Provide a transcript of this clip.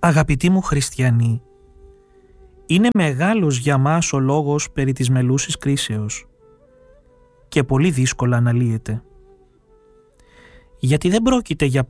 Αγαπητοί μου χριστιανοί, είναι μεγάλος για μας ο λόγος περί της μελούσης κρίσεως και πολύ δύσκολα αναλύεται. Γιατί δεν πρόκειται για